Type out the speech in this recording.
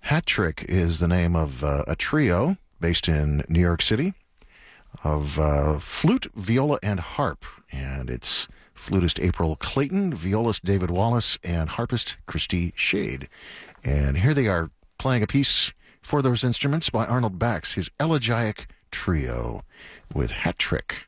Hat Trick is the name of a trio based in New York City of flute, viola, and harp. And it's flutist April Clayton, violist David Wallace, and harpist Christy Shade. And here they are playing a piece for those instruments by Arnold Bax, his Elegiac Trio with Hat Trick.